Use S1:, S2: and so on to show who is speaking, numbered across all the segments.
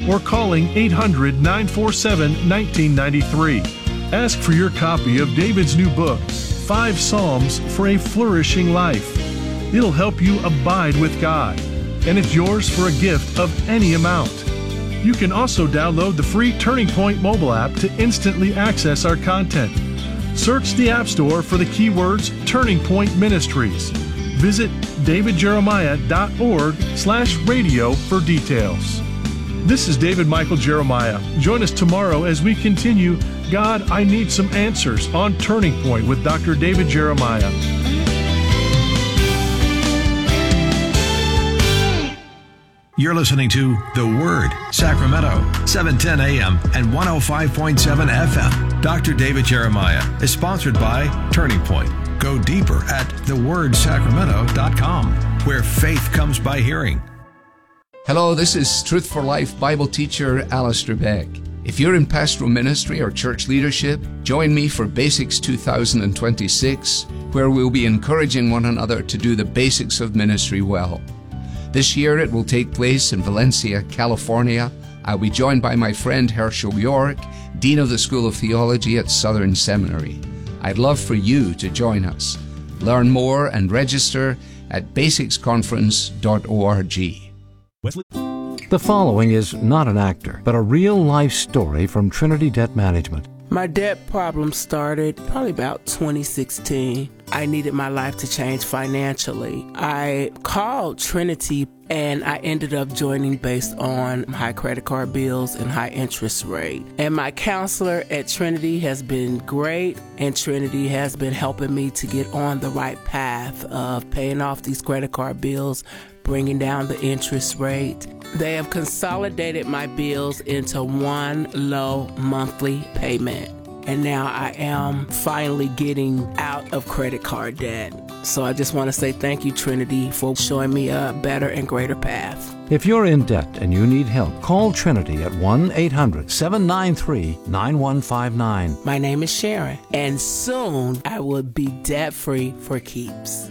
S1: or calling 800-947-1993. Ask for your copy of David's new book, 5 Psalms for a Flourishing Life. It'll help you abide with God, and it's yours for a gift of any amount. You can also download the free Turning Point mobile app to instantly access our content. Search the App Store for the keywords Turning Point Ministries. Visit davidjeremiah.org/radio for details. This is David Michael Jeremiah. Join us tomorrow as we continue God, I Need Some Answers on Turning Point with Dr. David Jeremiah.
S2: You're listening to The Word, Sacramento, 710 AM and 105.7 FM. Dr. David Jeremiah is sponsored by Turning Point. Go deeper at thewordsacramento.com, where faith comes by hearing.
S3: Hello, this is Truth for Life Bible teacher Alistair Beck. If you're in pastoral ministry or church leadership, join me for Basics 2026, where we'll be encouraging one another to do the basics of ministry well. This year it will take place in Valencia, California. I'll be joined by my friend Herschel York, Dean of the School of Theology at Southern Seminary. I'd love for you to join us. Learn more and register at basicsconference.org.
S4: The following is not an actor, but a real-life story from Trinity Debt Management.
S5: My debt problem started probably about 2016. I needed my life to change financially. I called Trinity and I ended up joining based on high credit card bills and high interest rate. And my counselor at Trinity has been great, and Trinity has been helping me to get on the right path of paying off these credit card bills, bringing down the interest rate. They have consolidated my bills into one low monthly payment. And now I am finally getting out of credit card debt. So I just want to say thank you, Trinity, for showing me a better and greater path.
S4: If you're in debt and you need help, call Trinity at 1-800-793-9159.
S5: My name is Sharon, and soon I will be debt-free for keeps.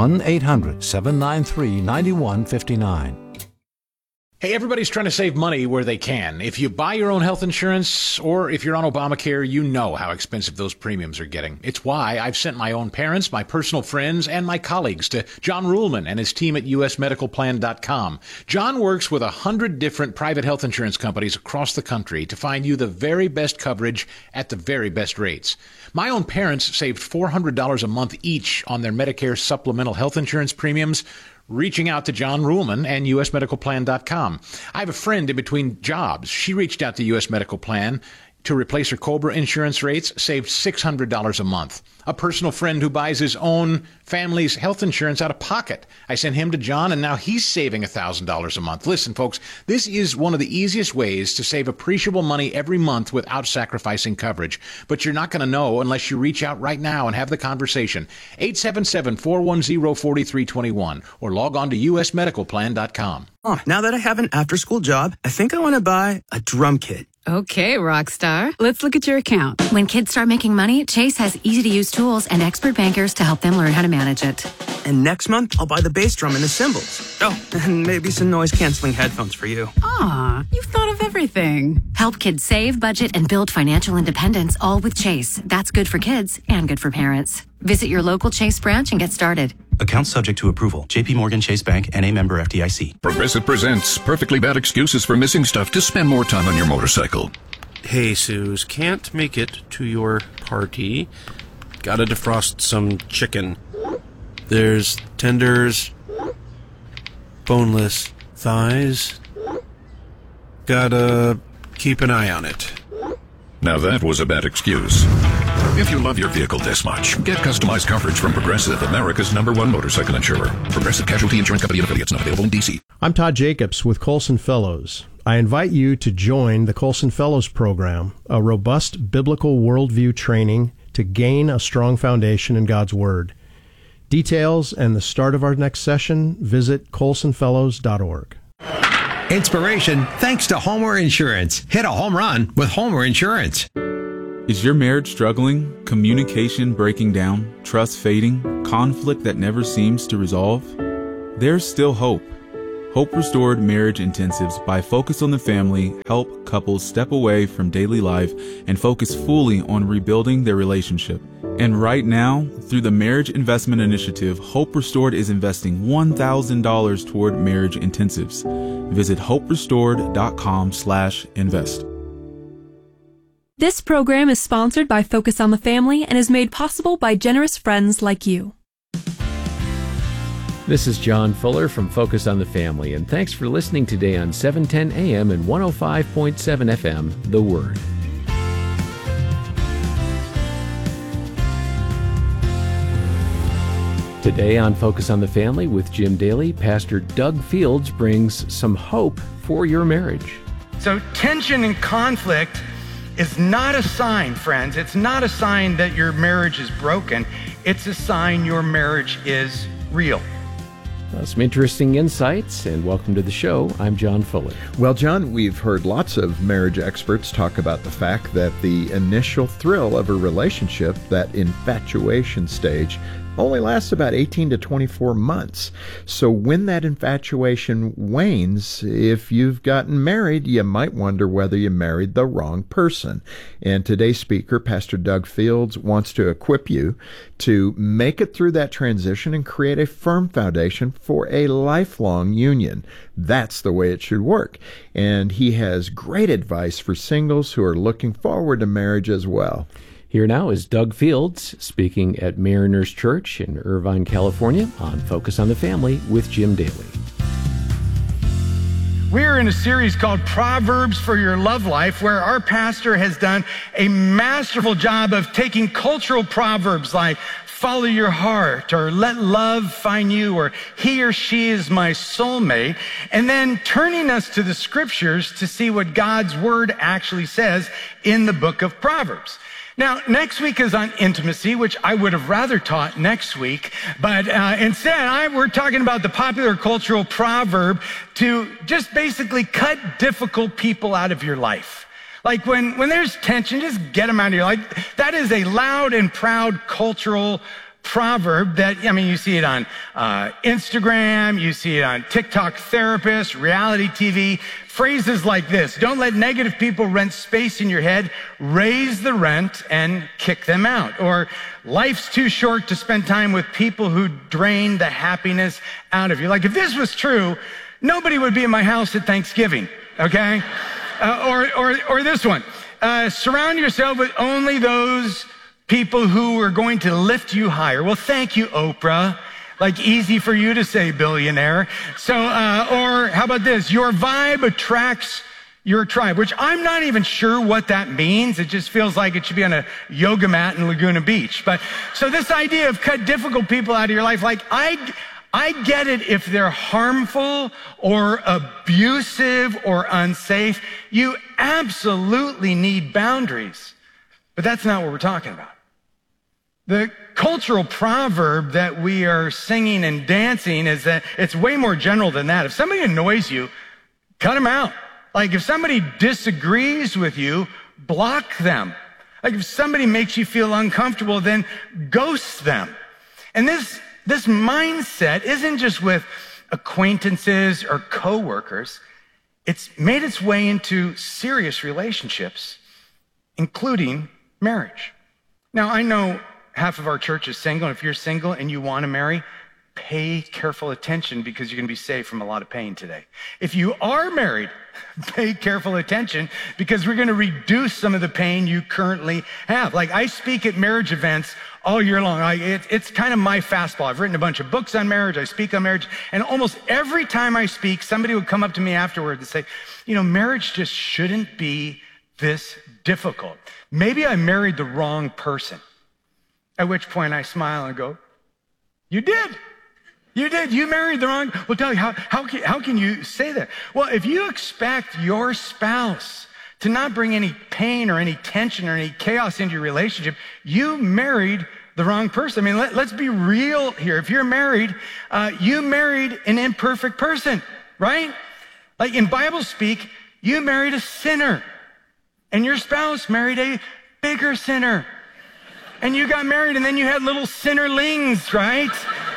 S4: 1-800-793-9159.
S6: Hey, everybody's trying to save money where they can. If you buy your own health insurance or if you're on Obamacare, you know how expensive those premiums are getting. It's why I've sent my own parents, my personal friends, and my colleagues to John Ruhlman and his team at usmedicalplan.com. John works with 100 different private health insurance companies across the country to find you the very best coverage at the very best rates. My own parents saved $400 a month each on their Medicare supplemental health insurance premiums, reaching out to John Ruhlman and usmedicalplan.com. I have a friend in between jobs. She reached out to US Medical Plan to replace her COBRA insurance rates, saved $600 a month. A personal friend who buys his own family's health insurance out of pocket. I sent him to John, and now he's saving $1,000 a month. Listen, folks, this is one of the easiest ways to save appreciable money every month without sacrificing coverage. But you're not going to know unless you reach out right now and have the conversation. 877-410-4321 or log on to usmedicalplan.com.
S7: Now that I have an after-school job, I think I want to buy a drum kit.
S8: Okay, rock star. Let's look at your account.
S9: When kids start making money, Chase has easy-to-use tools and expert bankers to help them learn how to manage it.
S7: And next month, I'll buy the bass drum and the cymbals. Oh, and maybe some noise-canceling headphones for you.
S8: Aw, you've thought of everything.
S9: Help kids save, budget, and build financial independence, all with Chase. That's good for kids and good for parents. Visit your local Chase branch and get started.
S10: Account subject to approval. J.P. Morgan Chase Bank, N.A. member FDIC.
S11: Progressive presents perfectly bad excuses for missing stuff to spend more time on your motorcycle.
S12: Hey, Suze, can't make it to your party. Gotta defrost some chicken. There's tenders, boneless thighs. Gotta keep an eye on it.
S11: Now that was a bad excuse. If you love your vehicle this much, get customized coverage from Progressive, America's #1 motorcycle insurer. Progressive Casualty Insurance Company and affiliates, not available in D.C.
S13: I'm Todd Jacobs with Colson Fellows. I invite you to join the Colson Fellows program, a robust biblical worldview training to gain a strong foundation in God's Word. Details and the start of our next session, visit colsonfellows.org.
S2: Inspiration thanks to Homer Insurance. Hit a home run with Homer Insurance.
S14: Is your marriage struggling? Communication breaking down? Trust fading? Conflict that never seems to resolve? There's still hope. Hope Restored Marriage Intensives by Focus on the Family help couples step away from daily life and focus fully on rebuilding their relationship. And right now, through the Marriage Investment Initiative, Hope Restored is investing $1,000 toward marriage intensives. Visit hoperestored.com/invest.
S15: This program is sponsored by Focus on the Family and is made possible by generous friends like you.
S16: This is John Fuller from Focus on the Family, and thanks for listening today on 710 AM and 105.7 FM, The Word. Today on Focus on the Family with Jim Daly, Pastor Doug Fields brings some hope for your marriage.
S17: So tension and conflict is not a sign, friends. It's not a sign that your marriage is broken. It's a sign your marriage is real.
S16: Well, some interesting insights, and welcome to the show. I'm John Fuller.
S18: Well, John, we've heard lots of marriage experts talk about the fact that the initial thrill of a relationship, that infatuation stage, only lasts about 18 to 24 months. So when that infatuation wanes, if you've gotten married, you might wonder whether you married the wrong person. And today's speaker, Pastor Doug Fields, wants to equip you to make it through that transition and create a firm foundation for a lifelong union. That's the way it should work. And he has great advice for singles who are looking forward to marriage as well.
S16: Here now is Doug Fields speaking at Mariners Church in Irvine, California on Focus on the Family with Jim Daly.
S17: We're in a series called Proverbs for Your Love Life, where our pastor has done a masterful job of taking cultural proverbs like follow your heart, or let love find you, or he or she is my soulmate, and then turning us to the scriptures to see what God's word actually says in the book of Proverbs. Now, next week is on intimacy, which I would have rather taught next week, but instead we're talking about the popular cultural proverb to just basically cut difficult people out of your life. Like when there's tension, just get them out of your life. That is a loud and proud cultural proverb that, you see it on Instagram, you see it on TikTok therapists, reality TV, phrases like this: don't let negative people rent space in your head, raise the rent and kick them out. Or life's too short to spend time with people who drain the happiness out of you. Like if this was true, nobody would be in my house at Thanksgiving, okay? Or this one, surround yourself with only those people who are going to lift you higher. Well, thank you, Oprah. Like easy for you to say, billionaire. So, or how about this? Your vibe attracts your tribe, which I'm not even sure what that means. It just feels like it should be on a yoga mat in Laguna Beach. But so this idea of cut difficult people out of your life, like I get it if they're harmful or abusive or unsafe. You absolutely need boundaries. But that's not what we're talking about. The cultural proverb that we are singing and dancing is that it's way more general than that. If somebody annoys you, cut them out. Like if somebody disagrees with you, block them. Like if somebody makes you feel uncomfortable, then ghost them. And this mindset isn't just with acquaintances or coworkers. It's made its way into serious relationships, including marriage. Now, I know half of our church is single. If you're single and you want to marry, pay careful attention because you're going to be saved from a lot of pain today. If you are married, pay careful attention because we're going to reduce some of the pain you currently have. Like I speak at marriage events all year long. It's kind of my fastball. I've written a bunch of books on marriage. I speak on marriage. And almost every time I speak, somebody would come up to me afterward and say, marriage just shouldn't be this difficult. Maybe I married the wrong person. At which point I smile and go, you did. You did. You married the wrong. Well, tell you, how can you say that? Well, if you expect your spouse to not bring any pain or any tension or any chaos into your relationship, you married the wrong person. Let's be real here. If you're married, you married an imperfect person, right? Like in Bible speak, you married a sinner. And your spouse married a bigger sinner. And you got married and then you had little sinnerlings, right?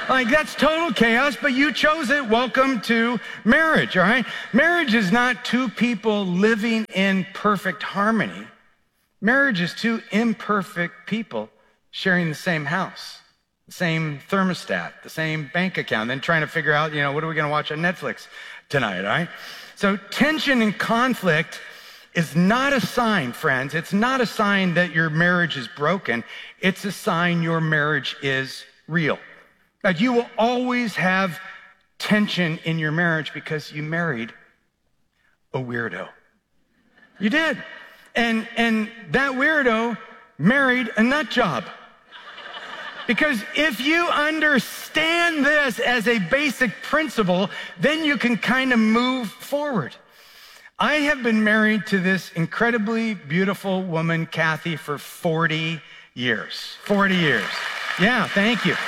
S17: Like, that's total chaos, but you chose it. Welcome to marriage, all right? Marriage is not two people living in perfect harmony. Marriage is two imperfect people sharing the same house, the same thermostat, the same bank account, then trying to figure out, what are we going to watch on Netflix tonight, all right? So tension and conflict is not a sign, friends. It's not a sign that your marriage is broken. It's a sign your marriage is real. Like, you will always have tension in your marriage because you married a weirdo. You did. And that weirdo married a nut job. Because if you understand this as a basic principle, then you can kind of move forward. I have been married to this incredibly beautiful woman, Kathy, for 40 years. 40 years. Yeah, thank you.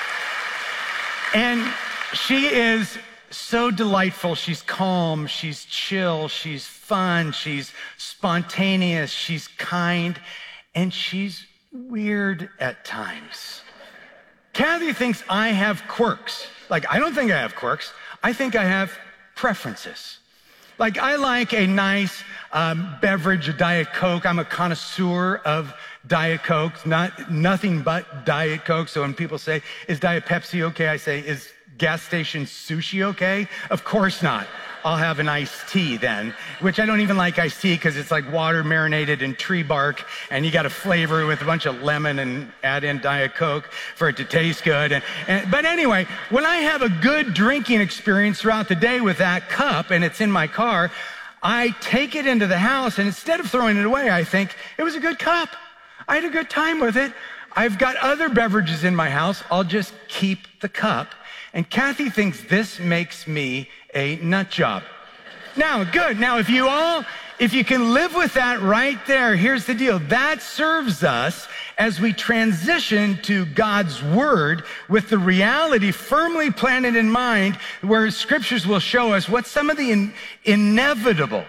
S17: And she is so delightful. She's calm, she's chill, she's fun, she's spontaneous, she's kind, and she's weird at times. Kathy thinks I have quirks. Like, I don't think I have quirks. I think I have preferences. Like, I like a nice beverage, a Diet Coke. I'm a connoisseur of Diet Coke, nothing but Diet Coke. So when people say, is Diet Pepsi okay? I say, is gas station sushi okay? Of course not. I'll have an iced tea then, which I don't even like iced tea because it's like water marinated in tree bark, and you got to flavor it with a bunch of lemon and add in Diet Coke for it to taste good. But anyway, when I have a good drinking experience throughout the day with that cup and it's in my car, I take it into the house, and instead of throwing it away, I think it was a good cup. I had a good time with it. I've got other beverages in my house. I'll just keep the cup. And Kathy thinks this makes me a nut job. Now, good. Now, if you can live with that right there, here's the deal. That serves us as we transition to God's word with the reality firmly planted in mind, where scriptures will show us what some of the inevitable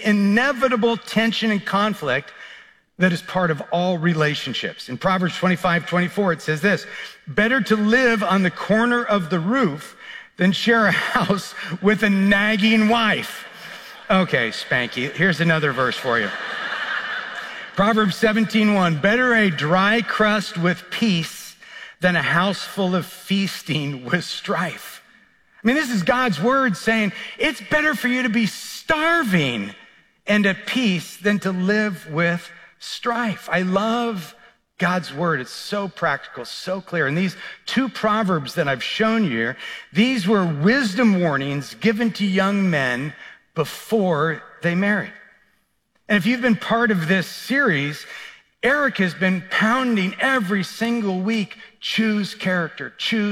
S17: tension and conflict that is part of all relationships. In Proverbs 25:24, it says this: better to live on the corner of the roof than share a house with a nagging wife. Okay, Spanky, here's another verse for you. Proverbs 17:1, better a dry crust with peace than a house full of feasting with strife. I mean, this is God's word saying it's better for you to be starving and at peace than to live with strife. I love God's word. It's so practical, so clear. And these two proverbs that I've shown you here, these were wisdom warnings given to young men before they married. And if you've been part of this series, Eric has been pounding every single week, choose character,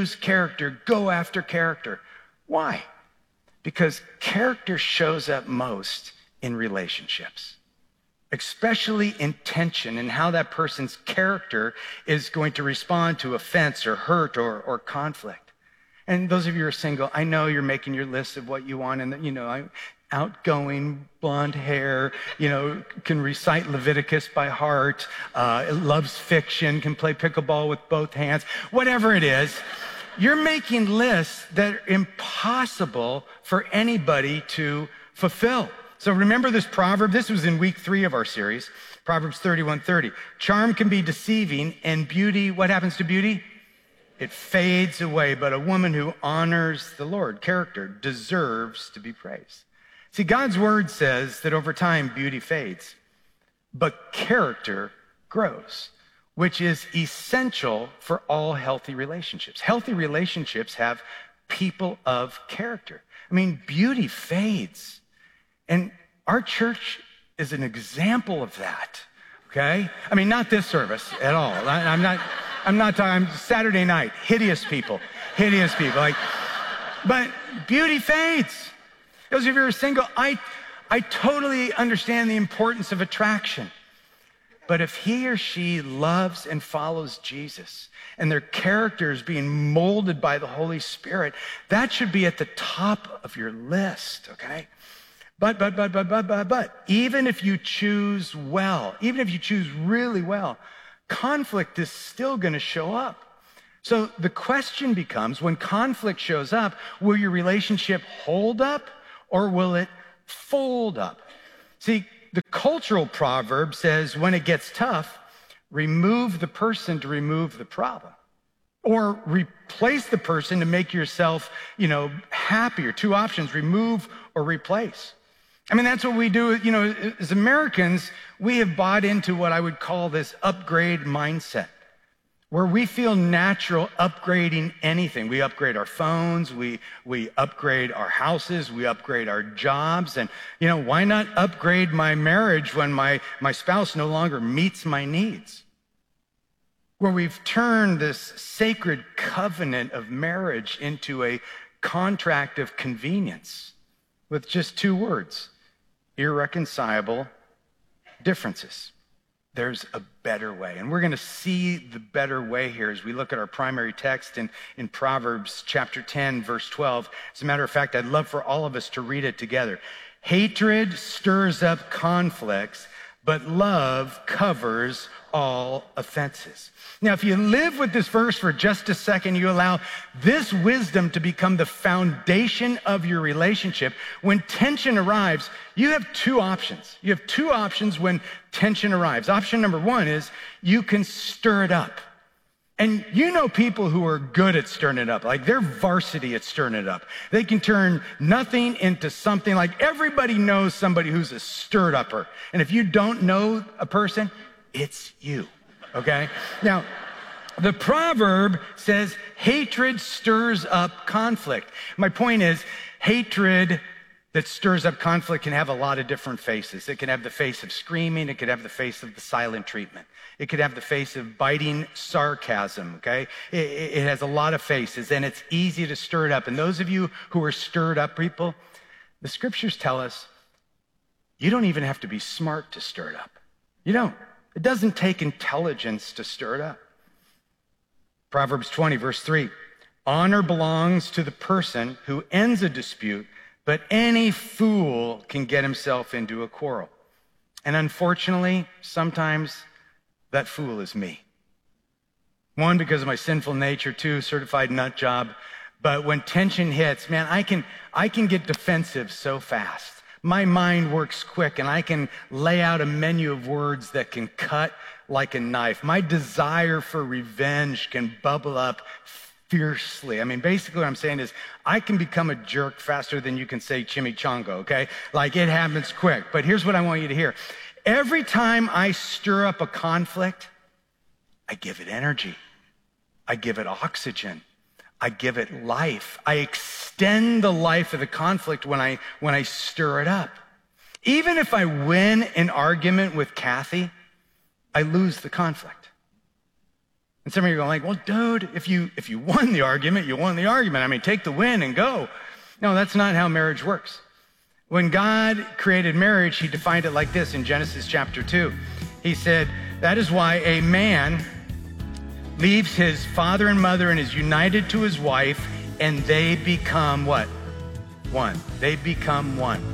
S17: go after character. Why? Because character shows up most in relationships, especially in tension and how that person's character is going to respond to offense or hurt or conflict. And those of you who are single, I know you're making your list of what you want, and outgoing, blonde hair, can recite Leviticus by heart, loves fiction, can play pickleball with both hands, whatever it is. You're making lists that are impossible for anybody to fulfill. So remember this proverb. This was in week 3 of our series, Proverbs 31:30. Charm can be deceiving, and beauty, what happens to beauty? It fades away, but a woman who honors the Lord, character, deserves to be praised. See, God's word says that over time, beauty fades, but character grows, which is essential for all healthy relationships. Healthy relationships have people of character. I mean, beauty fades. And our church is an example of that, okay? I mean, not this service at all. I'm not talking, I'm Saturday night, hideous people. But beauty fades. Those of you who are single, I totally understand the importance of attraction. But if he or she loves and follows Jesus and their character is being molded by the Holy Spirit, that should be at the top of your list, okay? But, even if you choose well, even if you choose really well, conflict is still going to show up. So the question becomes, when conflict shows up, will your relationship hold up or will it fold up? See, the cultural proverb says when it gets tough, remove the person to remove the problem. Or replace the person to make yourself, happier. Two options, remove or replace. I mean, that's what we do, as Americans, we have bought into what I would call this upgrade mindset, where we feel natural upgrading anything. We upgrade our phones, we upgrade our houses, we upgrade our jobs. And, why not upgrade my marriage when my spouse no longer meets my needs? Where we've turned this sacred covenant of marriage into a contract of convenience with just two words: irreconcilable differences. There's a better way. And we're going to see the better way here as we look at our primary text in Proverbs chapter 10, verse 12. As a matter of fact, I'd love for all of us to read it together. Hatred stirs up conflicts, but love covers all offenses. Now, if you live with this verse for just a second, you allow this wisdom to become the foundation of your relationship. When tension arrives, you have two options. You have two options when tension arrives. Option number one is you can stir it up. And people who are good at stirring it up, like they're varsity at stirring it up. They can turn nothing into something. Like everybody knows somebody who's a stirred upper. And if you don't know a person, it's you, okay? Now, the proverb says hatred stirs up conflict. My point is, hatred that stirs up conflict can have a lot of different faces. It can have the face of screaming. It could have the face of the silent treatment. It could have the face of biting sarcasm, okay? It has a lot of faces, and it's easy to stir it up. And those of you who are stirred up people, the scriptures tell us you don't even have to be smart to stir it up. You don't. It doesn't take intelligence to stir it up. Proverbs 20, verse 3, honor belongs to the person who ends a dispute, but any fool can get himself into a quarrel. And unfortunately, sometimes that fool is me. One, because of my sinful nature. Two, certified nut job. But when tension hits, man, I can get defensive so fast. My mind works quick, and I can lay out a menu of words that can cut like a knife. My desire for revenge can bubble up fiercely. I mean, basically what I'm saying is I can become a jerk faster than you can say chimichanga, okay? Like it happens quick. But here's what I want you to hear. Every time I stir up a conflict, I give it energy. I give it oxygen. I give it life. I extend the life of the conflict when I stir it up. Even if I win an argument with Kathy, I lose the conflict. And some of you are going like, well, dude, if you won the argument, you won the argument. I mean, take the win and go. No, that's not how marriage works. When God created marriage, he defined it like this in Genesis chapter 2. He said, that is why a man leaves his father and mother and is united to his wife, and they become what? One. They become one.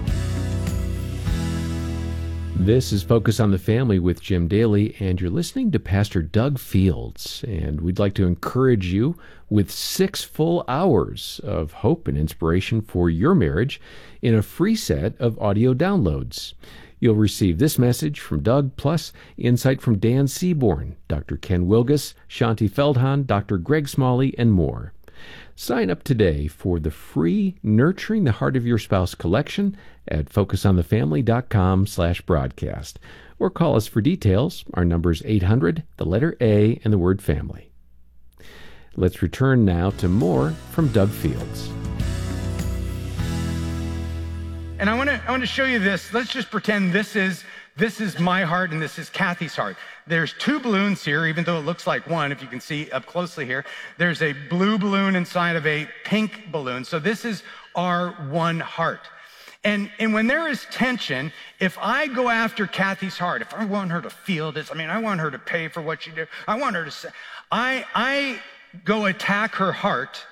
S16: This is Focus on the Family with Jim Daly, and you're listening to Pastor Doug Fields. And we'd like to encourage you with 6 full hours of hope and inspiration for your marriage in a free set of audio downloads. You'll receive this message from Doug, plus insight from Dan Seaborn, Dr. Ken Wilgus, Shanti Feldhahn, Dr. Greg Smalley, and more. Sign up today for the free Nurturing the Heart of Your Spouse collection at focusonthefamily.com/broadcast. Or call us for details. Our number is 800, the letter A, and the word family. Let's return now to more from Doug Fields.
S17: And I want to show you this. Let's just pretend this is my heart and this is Kathy's heart. There's 2 balloons here, even though it looks like one, if you can see up closely here. There's a blue balloon inside of a pink balloon. So this is our one heart. And when there is tension, if I go after Kathy's heart, if I want her to feel this, I want her to pay for what she did. I want her to say, I go attack her heart.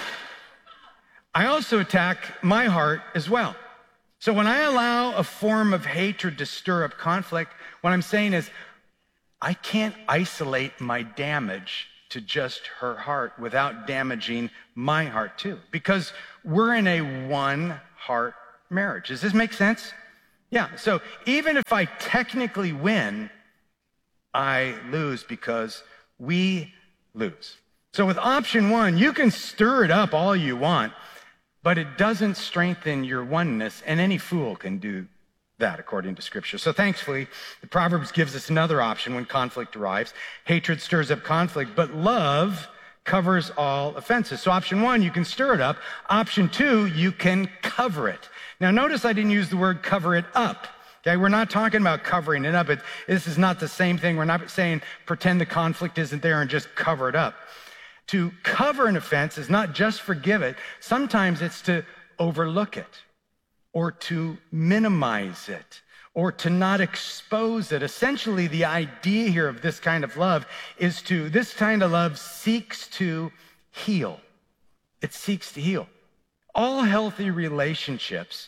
S17: I also attack my heart as well. So when I allow a form of hatred to stir up conflict, what I'm saying is I can't isolate my damage to just her heart without damaging my heart too. Because we're in a one-heart marriage. Does this make sense? Yeah, so even if I technically win, I lose because we lose. So with option one, you can stir it up all you want, but it doesn't strengthen your oneness, and any fool can do that according to Scripture. So thankfully, the Proverbs gives us another option when conflict arrives. Hatred stirs up conflict, but love covers all offenses. So option one, you can stir it up. Option two, you can cover it. Now notice I didn't use the word cover it up. Okay, we're not talking about covering it up. This is not the same thing. We're not saying pretend the conflict isn't there and just cover it up. To cover an offense is not just forgive it. Sometimes it's to overlook it, or to minimize it, or to not expose it. Essentially, the idea here of this kind of love is this kind of love seeks to heal. It seeks to heal. All healthy relationships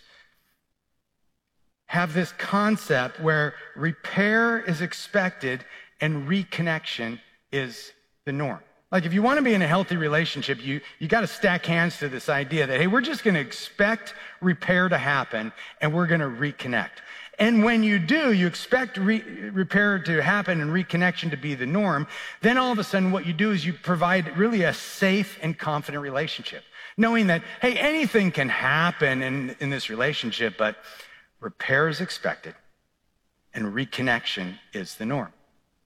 S17: have this concept where repair is expected and reconnection is the norm. Like if you want to be in a healthy relationship, you got to stack hands to this idea that, hey, we're just going to expect repair to happen and we're going to reconnect. And when you do, you expect repair to happen and reconnection to be the norm, then all of a sudden what you do is you provide really a safe and confident relationship, knowing that, hey, anything can happen in this relationship, but repair is expected and reconnection is the norm.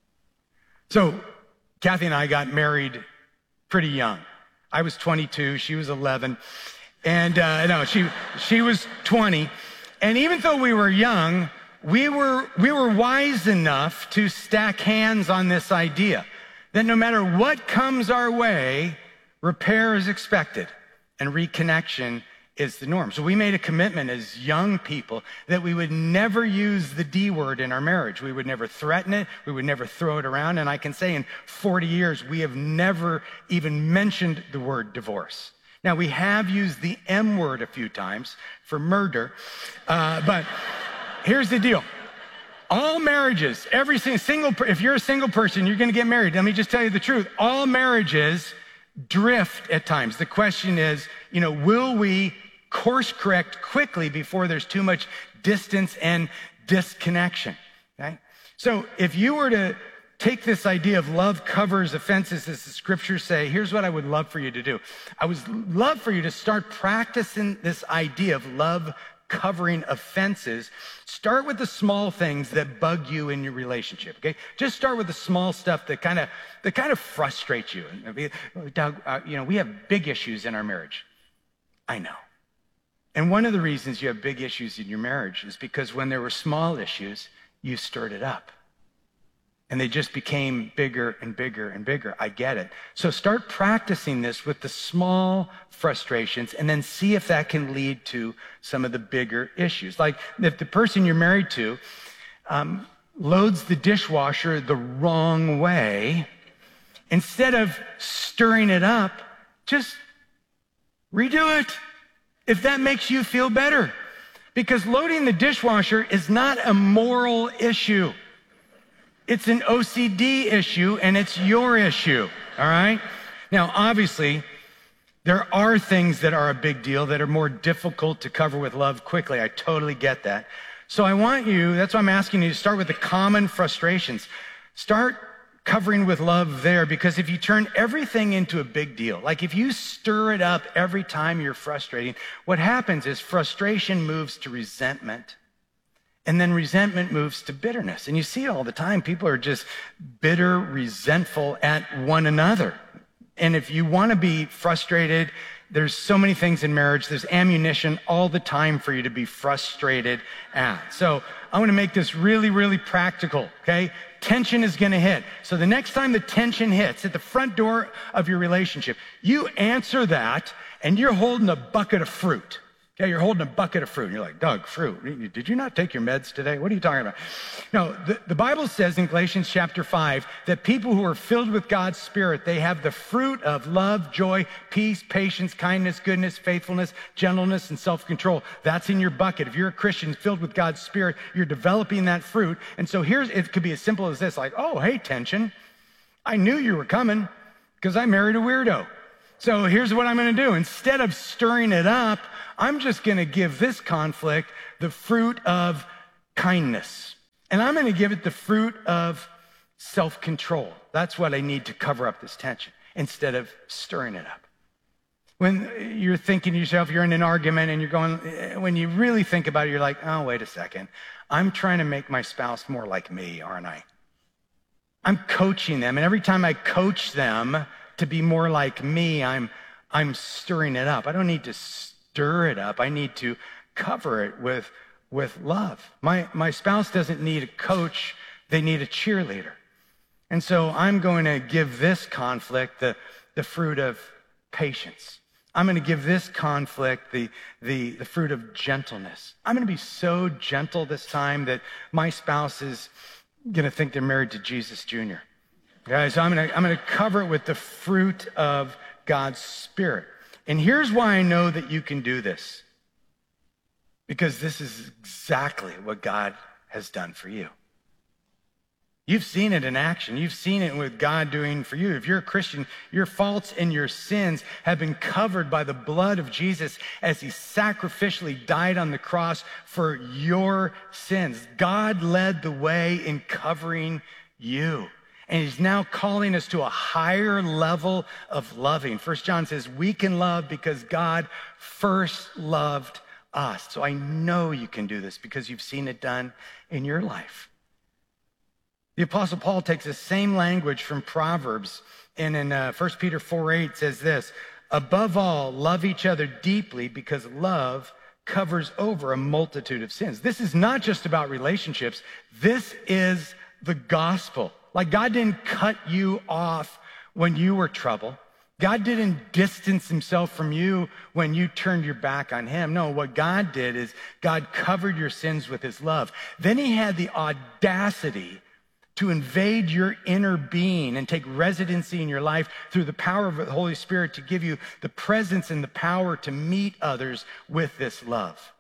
S17: So Kathy and I got married pretty young. I was 22, she was 11, and she was 20. And even though we were young, we were wise enough to stack hands on this idea that no matter what comes our way, repair is expected and reconnection is the norm. So we made a commitment as young people that we would never use the D word in our marriage. We would never threaten it. We would never throw it around. And I can say in 40 years, we have never even mentioned the word divorce. Now, we have used the M word a few times for murder, but here's the deal. All marriages, if you're a single person, you're going to get married. Let me just tell you the truth. All marriages drift at times. The question is, will we course correct quickly before there's too much distance and disconnection? Okay? So if you were to take this idea of love covers offenses, as the scriptures say, here's what I would love for you to do. I would love for you to start practicing this idea of love covering offenses. Start with the small things that bug you in your relationship, okay? Just start with the small stuff that kind of frustrates you. Doug, we have big issues in our marriage. I know. And one of the reasons you have big issues in your marriage is because when there were small issues, you stirred it up. And they just became bigger and bigger and bigger. I get it. So start practicing this with the small frustrations and then see if that can lead to some of the bigger issues. Like if the person you're married to loads the dishwasher the wrong way, instead of stirring it up, just redo it if that makes you feel better. Because loading the dishwasher is not a moral issue. It's an OCD issue, and it's your issue, all right? Now, obviously, there are things that are a big deal that are more difficult to cover with love quickly. I totally get that. So that's why I'm asking you to start with the common frustrations. Start covering with love there, because if you turn everything into a big deal, like if you stir it up every time you're frustrating, what happens is frustration moves to resentment. And then resentment moves to bitterness. And you see it all the time. People are just bitter, resentful at one another. And if you want to be frustrated, there's so many things in marriage. There's ammunition all the time for you to be frustrated at. So I want to make this really, really practical, okay? Tension is going to hit. So the next time the tension hits at the front door of your relationship, you answer that and you're holding a bucket of fruit. Yeah, you're holding a bucket of fruit. And you're like, Doug, fruit. Did you not take your meds today? What are you talking about? No, the Bible says in Galatians chapter 5 that people who are filled with God's Spirit, they have the fruit of love, joy, peace, patience, kindness, goodness, faithfulness, gentleness, and self-control. That's in your bucket. If you're a Christian filled with God's Spirit, you're developing that fruit. And so it could be as simple as this, like, oh, hey, tension. I knew you were coming. because I married a weirdo. So here's what I'm going to do. Instead of stirring it up, I'm just going to give this conflict the fruit of kindness. And I'm going to give it the fruit of self-control. That's what I need to cover up this tension instead of stirring it up. When you're thinking to yourself, you're in an argument and you're going, when you really think about it, you're like, oh, wait a second. I'm trying to make my spouse more like me, aren't I? I'm coaching them. And every time I coach them to be more like me, I'm stirring it up. I don't need to stir it up. I need to cover it with love. My spouse doesn't need a coach. They need a cheerleader. And so I'm going to give this conflict the fruit of patience. I'm going to give this conflict the fruit of gentleness. I'm going to be so gentle this time that my spouse is going to think they're married to Jesus Jr. Guys, so I'm going to cover it with the fruit of God's Spirit. And here's why I know that you can do this. Because this is exactly what God has done for you. You've seen it in action. You've seen it with God doing for you. If you're a Christian, your faults and your sins have been covered by the blood of Jesus as he sacrificially died on the cross for your sins. God led the way in covering you. And he's now calling us to a higher level of loving. 1 John says, we can love because God first loved us. So I know you can do this because you've seen it done in your life. The Apostle Paul takes the same language from Proverbs, and in 1 Peter 4:8 says this, above all, love each other deeply because love covers over a multitude of sins. This is not just about relationships. This is the gospel. Like God didn't cut you off when you were trouble. God didn't distance himself from you when you turned your back on him. No, what God did is God covered your sins with his love. Then he had the audacity to invade your inner being and take residency in your life through the power of the Holy Spirit to give you the presence and the power to meet others with this love.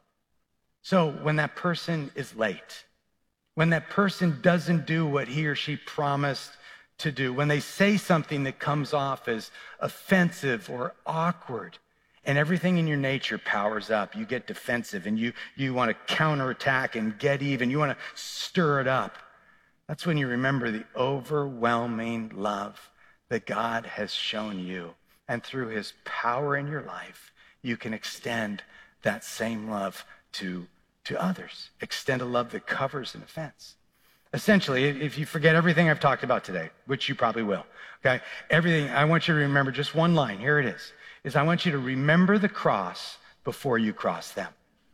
S17: So when that person is late, when that person doesn't do what he or she promised to do, when they say something that comes off as offensive or awkward, and everything in your nature powers up, you get defensive and you want to counterattack and get even, you want to stir it up. That's when you remember the overwhelming love that God has shown you. And through his power in your life, you can extend that same love to others. Extend a love that covers an offense. Essentially, if you forget everything I've talked about today, which you probably will, okay? Everything, I want you to remember just one line. Here it is I want you to remember the cross before you cross them.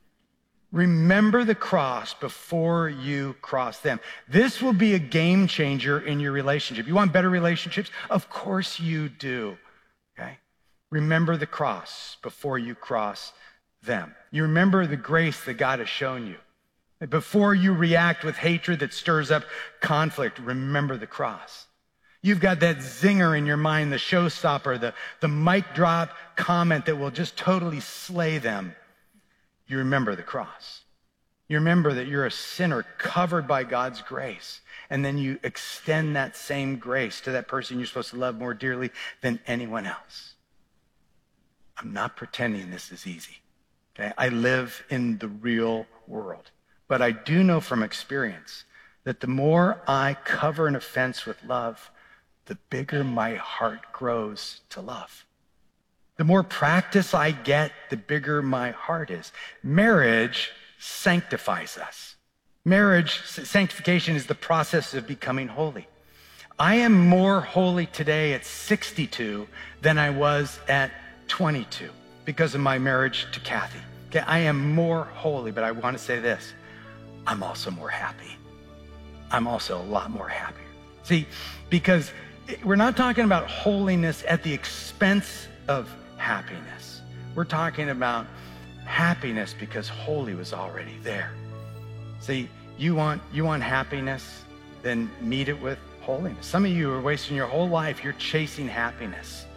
S17: Remember the cross before you cross them. This will be a game changer in your relationship. You want better relationships? Of course you do, okay? Remember the cross before you cross them. You remember the grace that God has shown you. Before you react with hatred that stirs up conflict, remember the cross. You've got that zinger in your mind, the showstopper, the mic drop comment that will just totally slay them. You remember the cross. You remember that you're a sinner covered by God's grace. And then you extend that same grace to that person you're supposed to love more dearly than anyone else. I'm not pretending this is easy. Okay? I live in the real world. But I do know from experience that the more I cover an offense with love, the bigger my heart grows to love. The more practice I get, the bigger my heart is. Marriage sanctifies us. Marriage, sanctification is the process of becoming holy. I am more holy today at 62 than I was at 22 because of my marriage to Kathy. Okay, I am more holy, but I want to say this. I'm also more happy. I'm also a lot more happier. See, because we're not talking about holiness at the expense of happiness. We're talking about happiness because holy was already there. See, you want happiness, then meet it with holiness. Some of you are wasting your whole life, you're chasing happiness.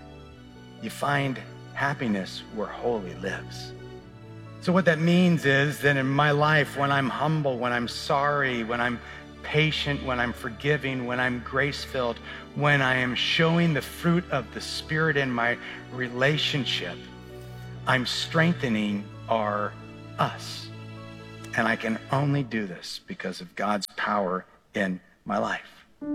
S17: You find happiness where holy lives. So what that means is that in my life, when I'm humble, when I'm sorry, when I'm patient, when I'm forgiving, when I'm grace-filled, when I am showing the fruit of the Spirit in my relationship, I'm strengthening us. And I can only do this because of God's power in my life.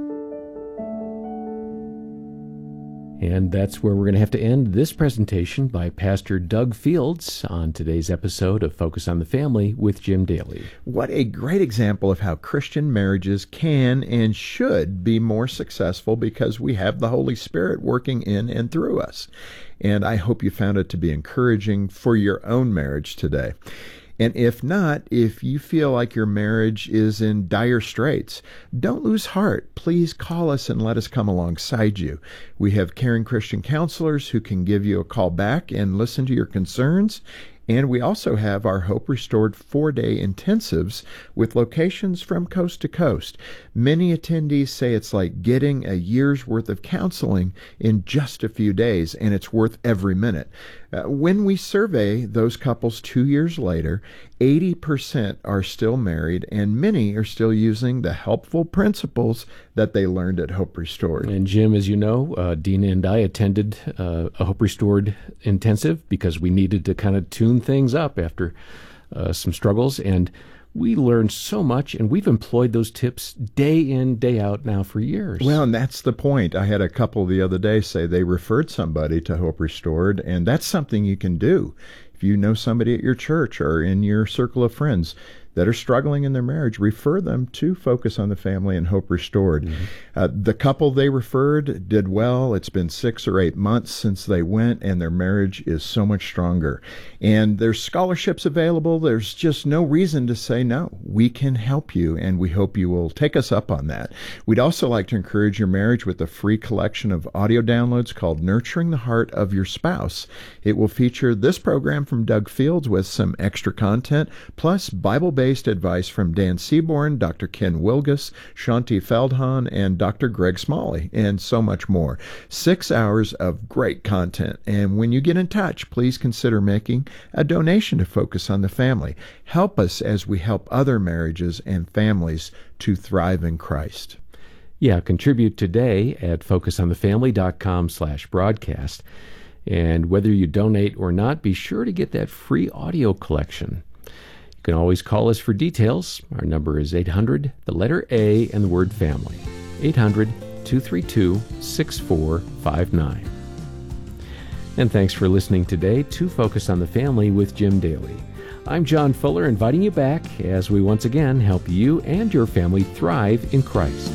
S16: And that's where we're going to have to end this presentation by Pastor Doug Fields on today's episode of Focus on the Family with Jim Daly.
S18: What a great example of how Christian marriages can and should be more successful because we have the Holy Spirit working in and through us. And I hope you found it to be encouraging for your own marriage today. And if not, if you feel like your marriage is in dire straits, don't lose heart. Please call us and let us come alongside you. We have caring Christian counselors who can give you a call back and listen to your concerns. And we also have our Hope Restored 4-day intensives with locations from coast to coast. Many attendees say it's like getting a year's worth of counseling in just a few days, and it's worth every minute. When we survey those couples 2 years later, 80% are still married, and many are still using the helpful principles that they learned at Hope Restored.
S16: And Jim, as you know, Dina and I attended a Hope Restored intensive because we needed to kind of tune things up after some struggles, and we learned so much, and we've employed those tips day in, day out now for years.
S18: Well, and that's the point. I had a couple the other day say they referred somebody to Hope Restored, and that's something you can do. If you know somebody at your church or in your circle of friends that are struggling in their marriage, refer them to Focus on the Family and Hope Restored. Mm-hmm. The couple they referred did well. It's been 6 or 8 months since they went, and their marriage is so much stronger. And there's scholarships available. There's just no reason to say no. We can help you, and we hope you will take us up on that. We'd also like to encourage your marriage with a free collection of audio downloads called Nurturing the Heart of Your Spouse. It will feature this program from Doug Fields with some extra content, plus Bible-based advice from Dan Seaborn, Dr. Ken Wilgus, Shanti Feldhahn, and Dr. Greg Smalley, and so much more. 6 hours of great content. And when you get in touch, please consider making a donation to Focus on the Family. Help us as we help other marriages and families to thrive in Christ.
S16: Yeah, contribute today at focusonthefamily.com/broadcast. And whether you donate or not, be sure to get that free audio collection. You can always call us for details. Our number is 800, the letter A, and the word family. 800-232-6459. And thanks for listening today to Focus on the Family with Jim Daly. I'm John Fuller, inviting you back as we once again help you and your family thrive in Christ.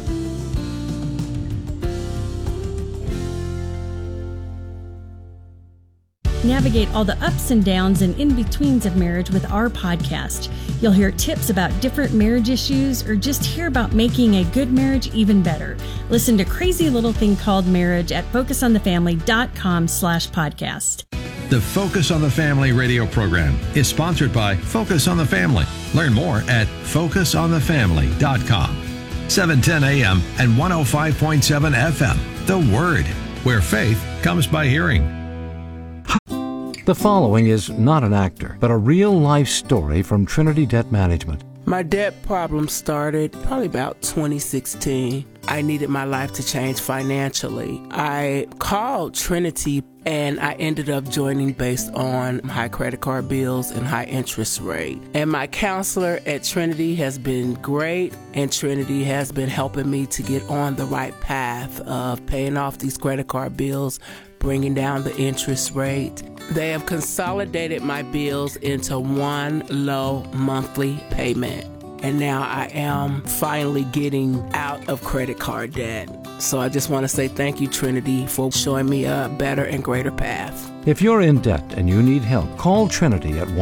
S19: Navigate all the ups and downs and in-betweens of marriage with our podcast. You'll hear tips about different marriage issues or just hear about making a good marriage even better. Listen to Crazy Little Thing Called Marriage at focusonthefamily.com/podcast.
S2: The Focus on the Family radio program is sponsored by Focus on the Family. Learn more at focusonthefamily.com. 710 AM and 105.7 FM. The Word, where faith comes by hearing.
S4: The following is not an actor, but a real-life story from Trinity Debt Management.
S5: My debt problem started probably about 2016. I needed my life to change financially. I called Trinity and I ended up joining based on high credit card bills and high interest rate. And my counselor at Trinity has been great, and Trinity has been helping me to get on the right path of paying off these credit card bills, bringing down the interest rate. They have consolidated my bills into one low monthly payment. And now I am finally getting out of credit card debt. So I just want to say thank you, Trinity, for showing me a better and greater path.
S4: If you're in debt and you need help, call Trinity at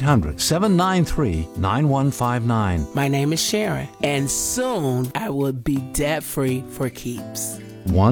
S4: 1-800-793-9159.
S5: My name is Sharon, and soon I will be debt-free for keeps.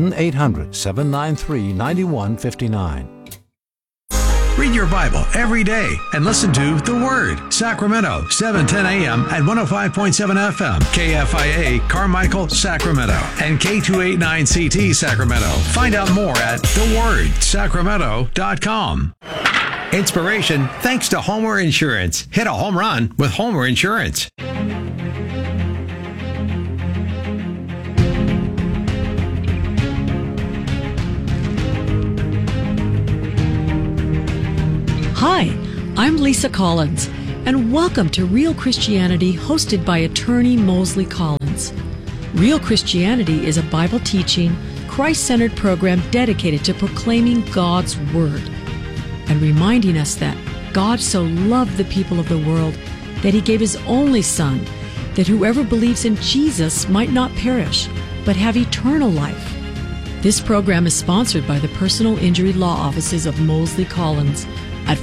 S4: 1-800-793-9159.
S2: Read your Bible every day and listen to The Word, Sacramento, 710 AM and 105.7 FM, KFIA, Carmichael, Sacramento, and K289CT, Sacramento. Find out more at thewordsacramento.com. Inspiration thanks to Homer Insurance. Hit a home run with Homer Insurance.
S20: I'm Lisa Collins, and welcome to Real Christianity, hosted by attorney Mosley Collins. Real Christianity is a Bible-teaching, Christ-centered program dedicated to proclaiming God's Word and reminding us that God so loved the people of the world that He gave His only Son, that whoever believes in Jesus might not perish, but have eternal life. This program is sponsored by the Personal Injury Law Offices of Mosley Collins at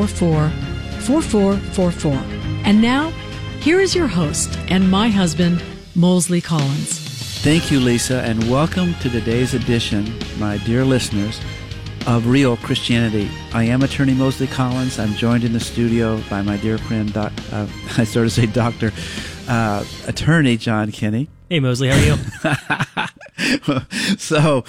S20: 444-4444. And now, here is your host and my husband, Mosley Collins.
S21: Thank you, Lisa, and welcome to today's edition, my dear listeners, of Real Christianity. I am attorney Mosley Collins. I'm joined in the studio by my dear friend, Dr. Attorney John Kinney.
S22: Hey, Mosley, how are you?
S21: So,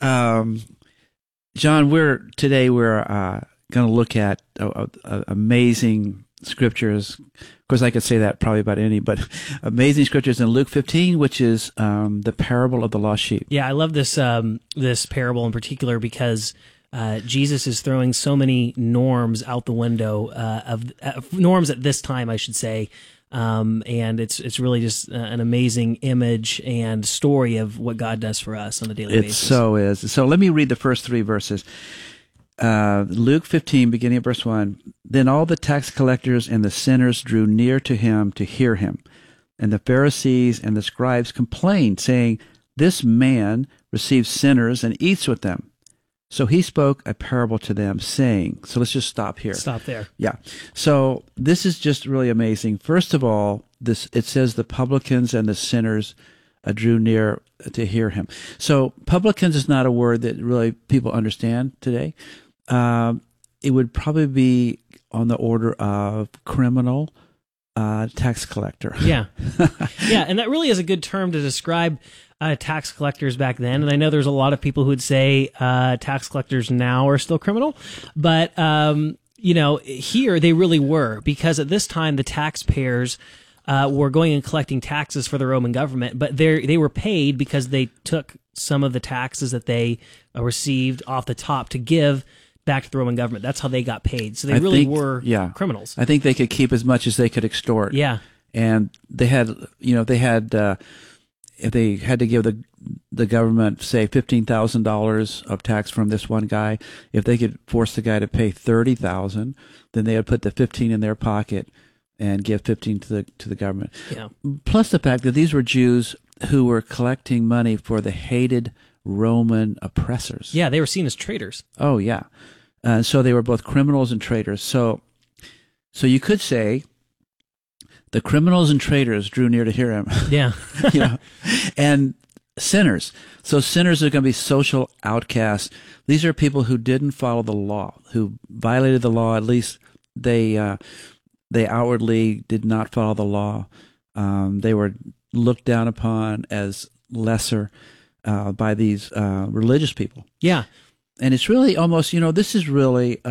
S21: John, we're going to look at amazing scriptures. Of course, I could say that probably about any, but amazing scriptures in Luke 15, which is the parable of the lost sheep.
S22: Yeah, I love this this parable in particular because Jesus is throwing so many norms out the window of norms at this time, I should say. And it's really just an amazing image and story of what God does for us on a daily basis.
S21: It so is. So let me read the first three verses. Luke 15, beginning at verse 1. Then all the tax collectors and the sinners drew near to him to hear him. And the Pharisees and the scribes complained, saying, This man receives sinners and eats with them. So he spoke a parable to them, saying, so let's just stop here.
S22: Stop there.
S21: Yeah. So this is just really amazing. First of all, it says the publicans and the sinners drew near to hear him. So publicans is not a word that really people understand today. It would probably be on the order of criminal, tax collector.
S22: Yeah. Yeah, and that really is a good term to describe tax collectors back then. And I know there's a lot of people who would say tax collectors now are still criminal, but here they really were, because at this time the taxpayers were going and collecting taxes for the Roman government, but they were paid because they took some of the taxes that they received off the top to give back to the Roman government. That's how they got paid. So they were criminals.
S21: I think they could keep as much as they could extort.
S22: Yeah.
S21: And they had if they had to give the government, say, $15,000 of tax from this one guy, if they could force the guy to pay $30,000, then they would put the 15 in their pocket and give 15 to the government.
S22: Yeah.
S21: Plus the fact that these were Jews who were collecting money for the hated Roman oppressors.
S22: Yeah, they were seen as traitors.
S21: Oh, yeah. So they were both criminals and traitors. So you could say the criminals and traitors drew near to hear him.
S22: Yeah.
S21: And sinners. So sinners are going to be social outcasts. These are people who didn't follow the law, who violated the law. At least they outwardly did not follow the law. They were looked down upon as lesser by these religious people.
S22: Yeah.
S21: And it's really almost, this is really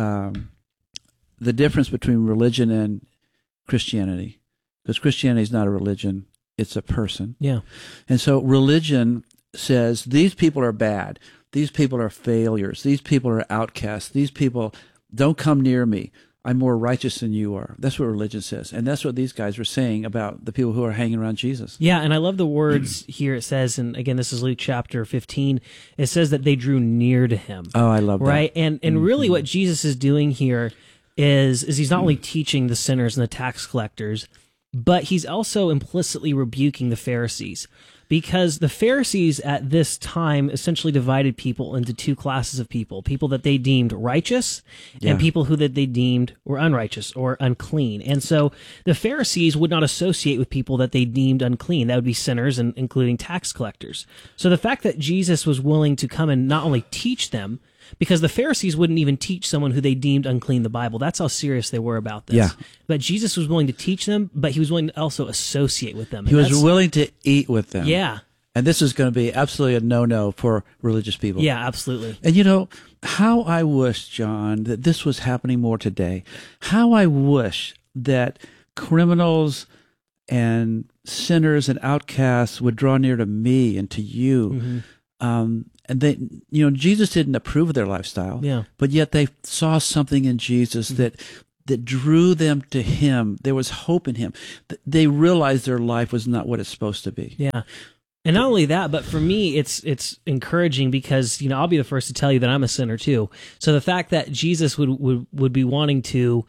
S21: the difference between religion and Christianity. Because Christianity is not a religion, it's a person.
S22: Yeah.
S21: And so religion says these people are bad, these people are failures, these people are outcasts, these people don't come near me, I'm more righteous than you are. That's what religion says. And that's what these guys were saying about the people who are hanging around Jesus.
S22: Yeah, and I love the words here. It says, and again, this is Luke chapter 15, it says that they drew near to him.
S21: Oh, I love that.
S22: Right? And really what Jesus is doing here is he's not only teaching the sinners and the tax collectors, but he's also implicitly rebuking the Pharisees, because the Pharisees at this time essentially divided people into two classes of people that they deemed righteous and people that they deemed were unrighteous or unclean. And so the Pharisees would not associate with people that they deemed unclean. That would be sinners, and including tax collectors. So the fact that Jesus was willing to come and not only teach them, because the Pharisees wouldn't even teach someone who they deemed unclean the Bible. That's how serious they were about this.
S21: Yeah.
S22: But Jesus was willing to teach them, but he was willing to also associate with them.
S21: He was willing to eat with them.
S22: Yeah.
S21: And this is going to be absolutely a no-no for religious people.
S22: Yeah, absolutely.
S21: And how I wish, John, that this was happening more today. How I wish that criminals and sinners and outcasts would draw near to me and to you. Mm-hmm. And they, Jesus didn't approve of their lifestyle, but yet they saw something in Jesus that that drew them to him. There was hope in him. They realized their life was not what it's supposed to be.
S22: Yeah. And not only that, but for me, it's encouraging because, I'll be the first to tell you that I'm a sinner too. So the fact that Jesus would be wanting to,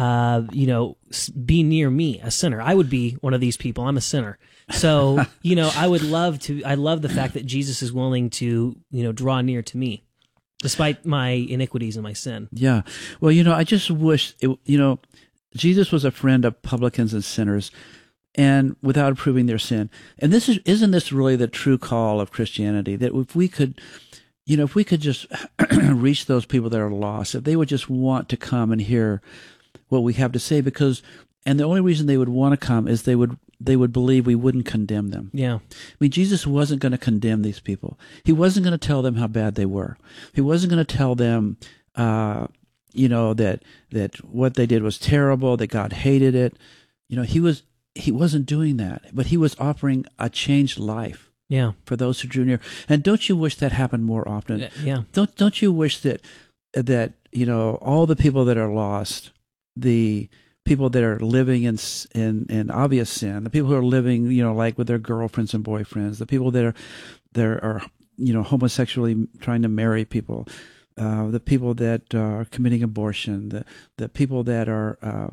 S22: be near me, a sinner. I would be one of these people. I'm a sinner. So, I love the fact that Jesus is willing to, draw near to me, despite my iniquities and my sin.
S21: Yeah. Well, I just wish, Jesus was a friend of publicans and sinners, and without approving their sin. And isn't this really the true call of Christianity? That if we could just reach those people that are lost, if they would just want to come and hear what we have to say, and the only reason they would want to come is they would believe we wouldn't condemn them.
S22: Yeah.
S21: I mean, Jesus wasn't going to condemn these people. He wasn't going to tell them how bad they were. He wasn't going to tell them, that what they did was terrible, that God hated it. He wasn't doing that, but he was offering a changed life.
S22: Yeah.
S21: For those who drew near. And don't you wish that happened more often?
S22: Yeah.
S21: Don't you wish that all the people that are lost, the people that are living in obvious sin, the people who are living, like with their girlfriends and boyfriends, the people that are homosexually trying to marry people, the people that are committing abortion, the people that are,